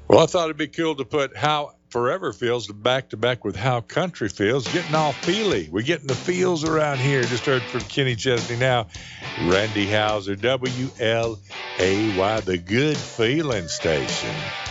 Well, I thought it'd be cool to put How Forever Feels back to back with How Country Feels, getting all feely. We're getting the feels around here. Just heard from Kenny Chesney now. Randy Hauser, WLAY, the Good Feeling Station.